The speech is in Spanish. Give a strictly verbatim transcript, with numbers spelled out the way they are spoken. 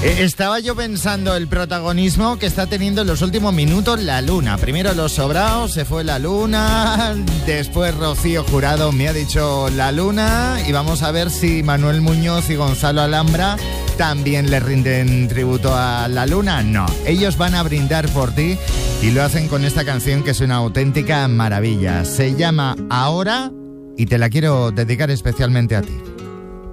Estaba yo pensando el protagonismo que está teniendo en los últimos minutos la Luna. Primero Los Sobraos, se fue la Luna, después Rocío Jurado me ha dicho la Luna, y vamos a ver si Manuel Muñoz y Gonzalo Alhambra también le rinden tributo a la Luna. No, ellos van a brindar por ti y lo hacen con esta canción que es una auténtica maravilla. Se llama Ahora y te la quiero dedicar especialmente a ti.